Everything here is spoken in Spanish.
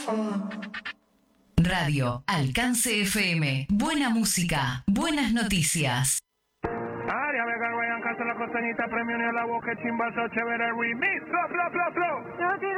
Radio Alcance FM. Buena música, buenas noticias. Área Vega, Ryan Castro, la costeñita, premio ni a la boca, chimbazo, chévere, remix, flow, flow, flow, flow.